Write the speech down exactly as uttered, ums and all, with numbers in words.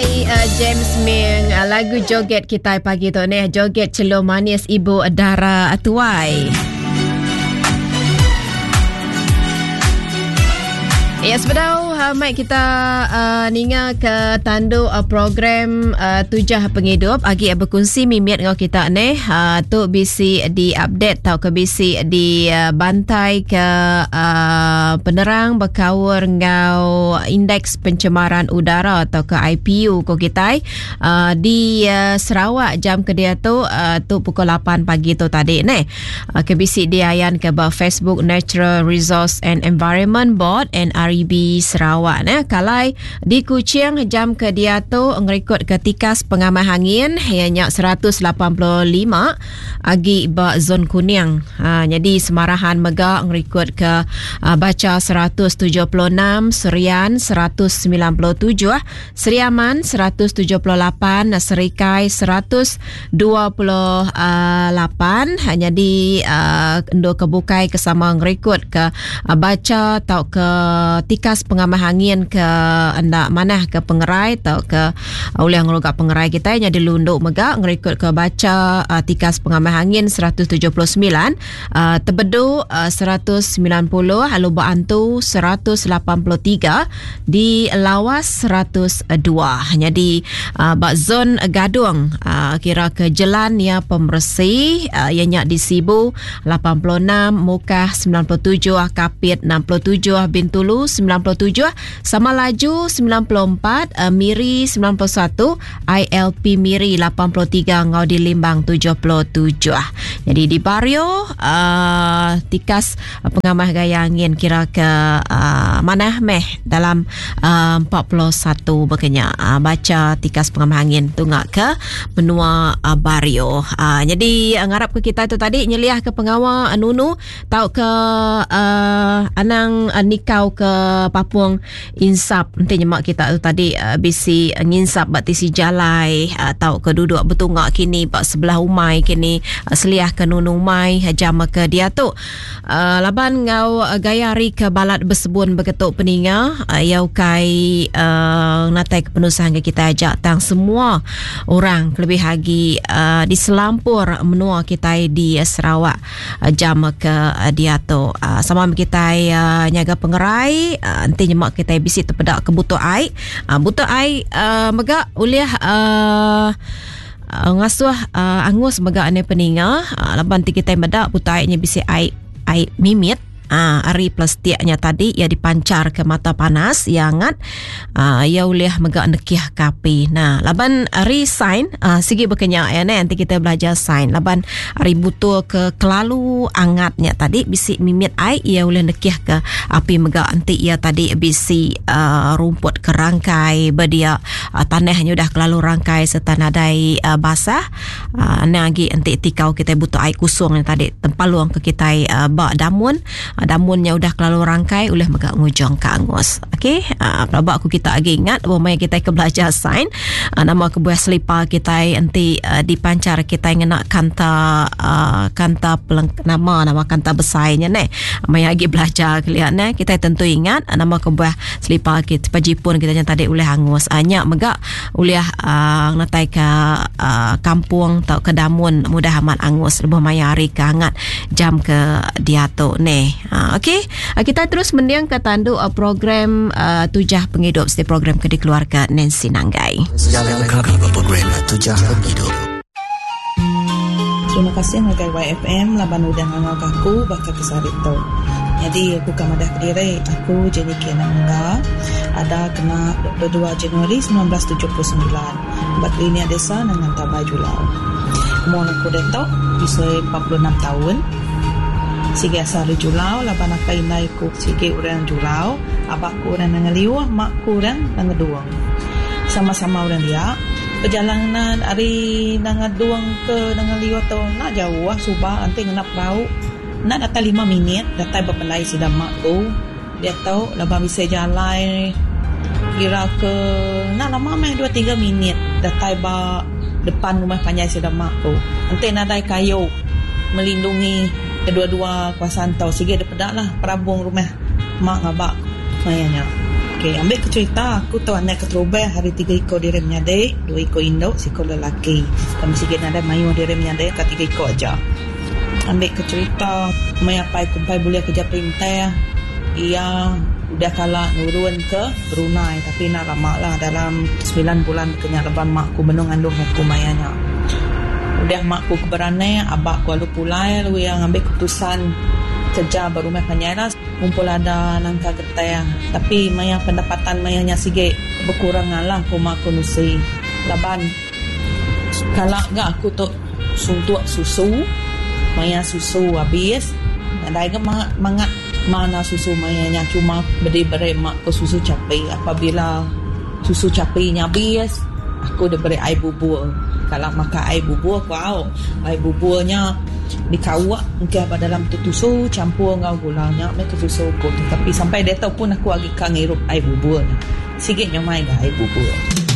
Uh, James Ming, uh, lagu joget kita pagi tu ni, joget celur manis ibu Dara Tuai. Ya, sebelum uh, Mike kita uh, ninga ke tandu uh, program uh, Tujah Penghidup agi berkongsi mimit ngau kita ni uh, tu bisi di update tau ke bisi di uh, bantai ke uh, penerang berkawur ngau indeks pencemaran udara atau ke I P U ko kita uh, di uh, Sarawak jam ke dia tu uh, tu pukul lapan pagi tu tadi ni uh, ke bisi diayan ke ba Facebook Natural Resource and Environment Board N R E B Sarawak ne kalai di Kuching jam ke dia tu ngerekod ke tikas pengamai angin ianya seratus lapan puluh lima agi ba zon kuning. Ha, jadi Semarahan Mega ngerekod ke uh, baca seratus tujuh puluh enam, Serian seratus sembilan puluh tujuh, Seriaman seratus tujuh puluh lapan, Serikai seratus dua puluh lapan. Hanya di uh, Endo Kebukai kesama ngerekod ke uh, baca atau ke tikas pengamai angin ke anda mana ke pengerai atau ke uh, oleh ngeroga pengerai kita nya di Lunduk Mega ngerekod ke baca uh, tikas pengamai angin seratus tujuh puluh sembilan, uh, Tebedu uh, seratus sembilan puluh, Halu Baantu seratus lapan puluh tiga, di Lawas seratus dua. Hanya di uh, bak zon Gadung uh, kira ke Jelan ya pembersih uh, ianya di Sibu lapan puluh enam, Mukah sembilan puluh tujuh, Kapit enam puluh tujuh, Bintulu sembilan puluh tujuh, Samalaju sembilan puluh empat, uh, Miri sembilan puluh satu, I L P Miri lapan puluh tiga, Ngau di Limbang tujuh puluh tujuh. Jadi di Bario uh, tikas uh, pengamai gaya angin kira ke uh, mana meh dalam uh, empat puluh satu bekenya uh, baca tikas pengamai angin tungak ke benua uh, Bario. Uh, jadi uh, ngarap ke kita tu tadi nyeliah ke pengawa uh, Nunu tau ke uh, anang uh, nikau ke Papuang insap nanti nyemak kita tu tadi uh, bisi uh, nginsap bak tisi jalai uh, tau ke duduk betungak kini bak sebelah umai kini uh, seliah ke Nunu umai jam ke dia tu uh, laban ngau uh, gayari ke balat bersebun beketuk peninga uh, yau kai uh, natai kepenusahan ke kita ajak tang semua orang lebih lagi uh, di selampur menua kita di uh, Sarawak uh, jam ke uh, dia tu uh, sama kita uh, nyaga pengerai uh, nanti nyemak kita bisi terpedak ke butuh air uh, butuh air uh, mega uliah uh, uh, ngasuh uh, angus mega ane peninga uh, laban ti kita medak butuh airnya bisi air air mimit. Ah, ari plastiknya tadi ia dipancar ke mata panas ia hangat ah, ia ulih mega nekiah kapi. Nah laban ari sign ah, sigi bekenya ya nanti kita belajar sign laban ari butuh ke kelalu hangatnya tadi bisi mimit ai ia ulih nekiah ke api mega anti ia tadi bisi ah, rumput ke rangkai bedia ah, tanahnya udah kelalu rangkai serta nadai ah, basah ah, nagi anti tikau kita butuh ai kusung yang tadi tempaluang ke kita ah, bak damun damunnya udah kelalu rangkai oleh mega ngujong ke angus. Okey, uh, pelabak aku kita lagi ingat bahawa kita ke belajar sain uh, nama kebuah selipar kita nanti uh, dipancar kita ngena kanta uh, kanta peleng, nama nama kanta besarnya ni. Maya lagi belajar kalian kita tentu ingat uh, nama kebuah selipar kita pajipun kita yang tadi oleh angus hanya mega oleh uh, natai ke uh, kampung atau ke damun mudah amat angus lebih maya hari ke hangat jam ke dia tu ni. Uh, Okey, uh, kita terus mendiang ke tandu uh, program uh, Tujah Penghidup setiap program ke dikeluarga Nancy Nanggai. Sejalan kami program Tujah Penghidup. Terima kasih ngagai Y F M laban udah ngangau kaku bakal kesari tu. Jadi aku kamadah kediri aku jadi kena ngga ada kena dua puluh dua Januari seribu sembilan ratus tujuh puluh sembilan buat linia desa dengan Tabai Julau. Mohon aku detok bisa empat puluh enam tahun. Sige asal di Julau laban akai naik ku sige orang Julau abak ku orang ngeliwah mak ku orang ngeduang sama-sama orang dia perjalanan hari ngeduang ke ngeliwah tu nak jauh subah nanti ngenap bau nak datang lima minit datang berpelai sidang mak ku dia tahu laban bisa jalan kira ke nak lama meh dua tiga minit datang ba depan rumah panjang sidang mak ku nanti nadai kayu melindungi kedua-dua kuasaan tau sige ada pedak lah perabung rumah mak ngabak mayanya Okey, ambil ke cerita, aku tahu anak keterubah hari tiga ekor diri menyadik, dua ekor induk, seekor lelaki. Kami sikit ada mayu diri menyadik kat tiga ekor aja. Ambil ke cerita, mai apa kumpai boleh kerja perintah. Ia udah kalah nurun ke Brunei, tapi nak lama lah dalam sembilan bulan kena leban mak aku menung andung aku mayanya. Udah mak aku keberani, abak aku lalu pulai lalu yang ambil keputusan kerja berumah panyana mumpul ada nangka getah, tapi maya pendapatan mayanya sige berkurangan lah kuma aku nusi laban kalau gak aku tu suntuk susu maya susu habis ada ke mangat mana susu mayanya cuma beri-beri mak ke susu capai. Apabila susu capainya habis aku dah beri air bubur. Kalau makan air bubur wow, air buburnya dikawak mungkin apa dalam tu susu campur dengan gulanya mereka susu pun, tapi sampai dia tahu pun aku lagi kan ngirup air bubur sikitnya main air bubur.